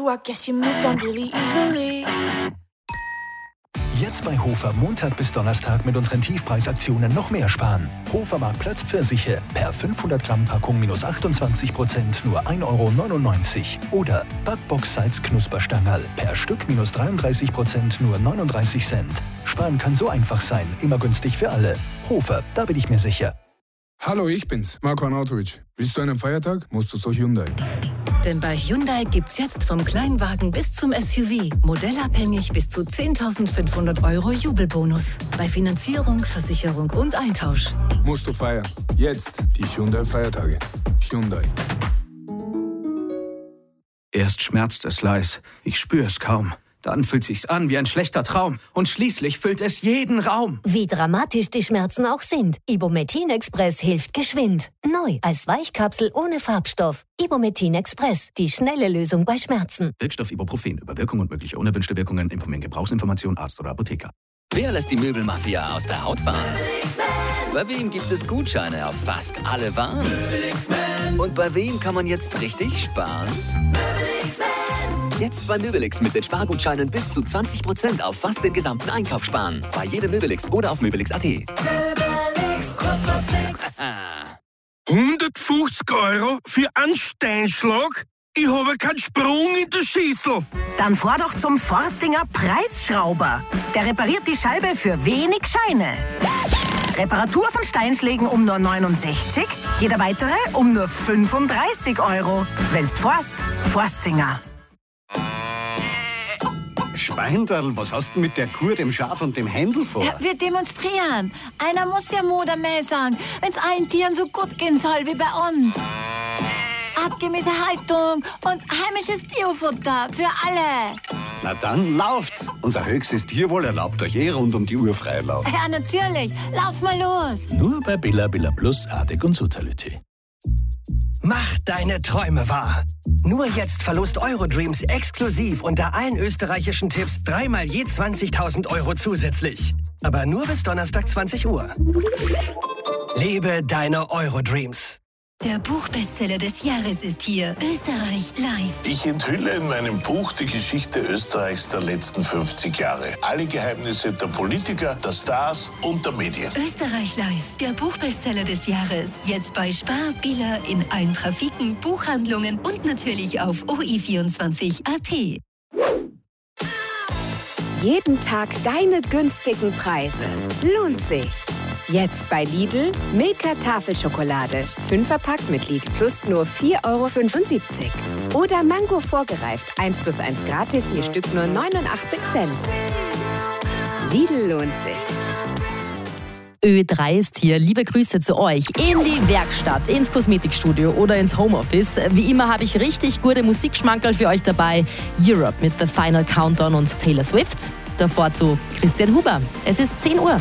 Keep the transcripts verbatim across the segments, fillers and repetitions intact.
you, I guess you moved on really easily. Jetzt bei Hofer Montag bis Donnerstag mit unseren Tiefpreisaktionen noch mehr sparen. Hofer Marktplatz Pfirsiche per fünfhundert Gramm Packung minus achtundzwanzig Prozent nur ein Euro neunundneunzig. Oder Backbox Salz Knusperstangerl per Stück minus dreiunddreißig Prozent nur neununddreißig Cent. Sparen kann so einfach sein, immer günstig für alle. Hofer, da bin ich mir sicher. Hallo, ich bin's, Marko Arnautovic. Willst du einen Feiertag, musst du zu Hyundai. Denn bei Hyundai gibt's jetzt vom Kleinwagen bis zum S U V modellabhängig bis zu zehntausendfünfhundert Euro Jubelbonus. Bei Finanzierung, Versicherung und Eintausch. Musst du feiern. Jetzt die Hyundai-Feiertage. Hyundai. Erst schmerzt es leis, ich spüre es kaum. Dann fühlt sich's an wie ein schlechter Traum und schließlich füllt es jeden Raum. Wie dramatisch die Schmerzen auch sind, Ibumetin Express hilft geschwind. Neu als Weichkapsel ohne Farbstoff. Ibumetin Express, die schnelle Lösung bei Schmerzen. Wirkstoff Ibuprofen, über Wirkung und mögliche unerwünschte Wirkungen informieren Gebrauchsinformation Arzt oder Apotheker. Wer lässt die Möbelmafia aus der Haut fahren? Bei wem gibt es Gutscheine auf fast alle Waren? Und bei wem kann man jetzt richtig sparen? Jetzt bei Möbelix mit den Spargutscheinen bis zu zwanzig Prozent auf fast den gesamten Einkauf sparen. Bei jedem Möbelix oder auf möbelix punkt at. Möbelix, kostet was nix. hundertfünfzig Euro für einen Steinschlag? Ich habe keinen Sprung in der Schüssel. Dann fahr doch zum Forstinger Preisschrauber. Der repariert die Scheibe für wenig Scheine. Reparatur von Steinschlägen um nur neunundsechzig, jeder weitere um nur fünfunddreißig Euro. Wenn's forst, Forstinger. Schweinderl, was hast du mit der Kuh, dem Schaf und dem Händel vor? Ja, wir demonstrieren. Einer muss ja Mutter mehr sagen, wenn's allen Tieren so gut gehen soll wie bei uns. Artgemäße Haltung und heimisches Biofutter für alle. Na dann lauft's. Unser höchstes Tierwohl erlaubt euch eh rund um die Uhr Freilauf. Ja, natürlich. Lauf mal los. Nur bei Billa Billa Plus, Artig und Sutalité. Mach deine Träume wahr. Nur jetzt Verlust Eurodreams exklusiv unter allen österreichischen Tipps dreimal je zwanzigtausend Euro zusätzlich. Aber nur bis Donnerstag zwanzig Uhr. Lebe deine Eurodreams. Der Buchbestseller des Jahres ist hier. Österreich live. Ich enthülle in meinem Buch die Geschichte Österreichs der letzten fünfzig Jahre. Alle Geheimnisse der Politiker, der Stars und der Medien. Österreich live. Der Buchbestseller des Jahres. Jetzt bei Spar, Billa, in allen Trafiken, Buchhandlungen und natürlich auf o i vierundzwanzig punkt at. Jeden Tag deine günstigen Preise. Lohnt sich. Jetzt bei Lidl Milka Tafelschokolade. Fünferpack mit Lidl Plus nur vier Euro fünfundsiebzig. Oder Mango vorgereift. eins plus eins gratis, je Stück nur neunundachtzig Cent. Lidl lohnt sich. Ö drei ist hier. Liebe Grüße zu euch in die Werkstatt, ins Kosmetikstudio oder ins Homeoffice. Wie immer habe ich richtig gute Musikschmankerl für euch dabei. Europe mit The Final Countdown und Taylor Swift. Davor zu Christian Huber. Es ist zehn Uhr.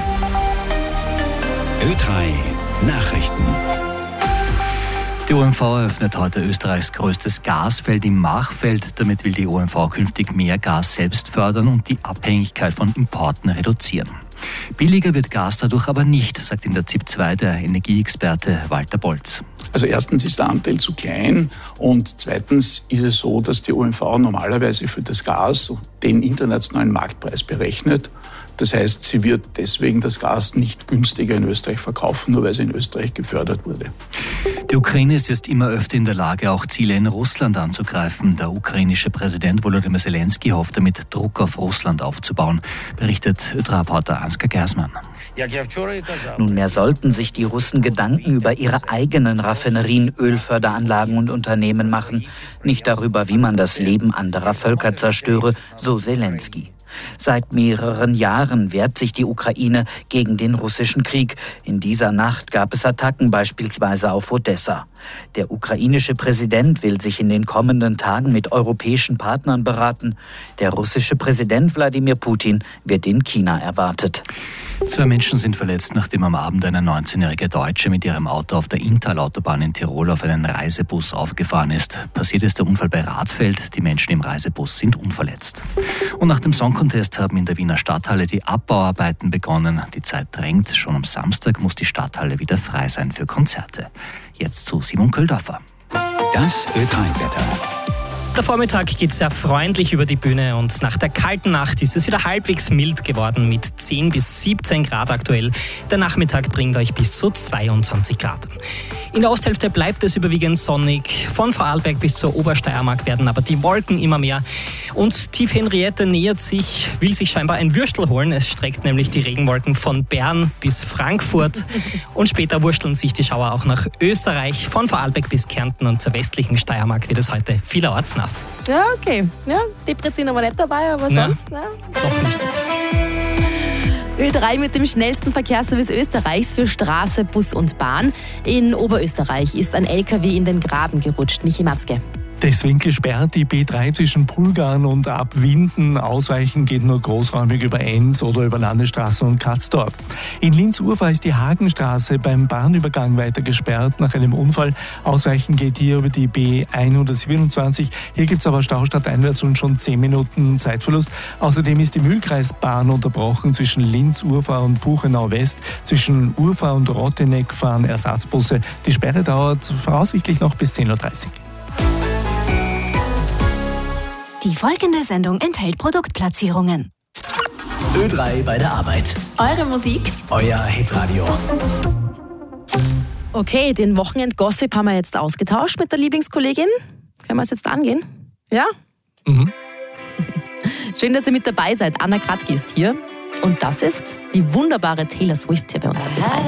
Ö drei Nachrichten. Die O M V eröffnet heute Österreichs größtes Gasfeld im Machfeld. Damit will die O M V künftig mehr Gas selbst fördern und die Abhängigkeit von Importen reduzieren. Billiger wird Gas dadurch aber nicht, sagt in der Z I P zwei der Energieexperte Walter Bolz. Also erstens ist der Anteil zu klein und zweitens ist es so, dass die O M V normalerweise für das Gas den internationalen Marktpreis berechnet. Das heißt, sie wird deswegen das Gas nicht günstiger in Österreich verkaufen, nur weil sie in Österreich gefördert wurde. Die Ukraine ist jetzt immer öfter in der Lage, auch Ziele in Russland anzugreifen. Der ukrainische Präsident Volodymyr Zelensky hofft damit, Druck auf Russland aufzubauen, berichtet Ö drei Reporter Ansgar Gersmann. Nunmehr sollten sich die Russen Gedanken über ihre eigenen Raffinerien, Ölförderanlagen und Unternehmen machen, nicht darüber, wie man das Leben anderer Völker zerstöre, so Zelensky. Seit mehreren Jahren wehrt sich die Ukraine gegen den russischen Krieg. In dieser Nacht gab es Attacken beispielsweise auf Odessa. Der ukrainische Präsident will sich in den kommenden Tagen mit europäischen Partnern beraten. Der russische Präsident Wladimir Putin wird in China erwartet. Zwei Menschen sind verletzt, nachdem am Abend eine neunzehnjährige Deutsche mit ihrem Auto auf der Inntal-Autobahn in Tirol auf einen Reisebus aufgefahren ist. Passiert ist der Unfall bei Radfeld. Die Menschen im Reisebus sind unverletzt. Und nach dem Song Contest haben in der Wiener Stadthalle die Abbauarbeiten begonnen. Die Zeit drängt. Schon am Samstag muss die Stadthalle wieder frei sein für Konzerte. Jetzt zu Simon Köldorfer. Das Ö drei Wetter. Der Vormittag geht sehr freundlich über die Bühne und nach der kalten Nacht ist es wieder halbwegs mild geworden mit zehn bis siebzehn Grad aktuell. Der Nachmittag bringt euch bis zu zweiundzwanzig Grad. In der Osthälfte bleibt es überwiegend sonnig. Von Vorarlberg bis zur Obersteiermark werden aber die Wolken immer mehr. Und Tief Henriette nähert sich, will sich scheinbar ein Würstel holen. Es streckt nämlich die Regenwolken von Bern bis Frankfurt. Und später wursteln sich die Schauer auch nach Österreich. Von Vorarlberg bis Kärnten und zur westlichen Steiermark wird es heute vielerorts nass. Ja, okay. Ja, Depri sind aber nicht dabei, aber Na, sonst, ne? Doch nicht. Ö drei mit dem schnellsten Verkehrsservice Österreichs für Straße, Bus und Bahn. In Oberösterreich ist ein L K W in den Graben gerutscht. Michi Matzke. Deswegen gesperrt die B drei zwischen Pulgarn und Abwinden. Ausweichen geht nur großräumig über Enns oder über Landesstraße und Katzdorf. In Linz-Urfahr ist die Hagenstraße beim Bahnübergang weiter gesperrt nach einem Unfall. Ausweichen geht hier über die B hundertsiebenundzwanzig. Hier gibt es aber Stau stadteinwärts und schon zehn Minuten Zeitverlust. Außerdem ist die Mühlkreisbahn unterbrochen zwischen Linz-Urfahr und Buchenau-West. Zwischen Urfahr und Rotteneck fahren Ersatzbusse. Die Sperre dauert voraussichtlich noch bis zehn Uhr dreißig. Die folgende Sendung enthält Produktplatzierungen. Ö drei bei der Arbeit. Eure Musik. Euer Hitradio. Okay, den Wochenend-Gossip haben wir jetzt ausgetauscht mit der Lieblingskollegin. Können wir es jetzt angehen? Ja? Mhm. Schön, dass ihr mit dabei seid. Anna Kratki ist hier. Und das ist die wunderbare Taylor Swift hier bei uns.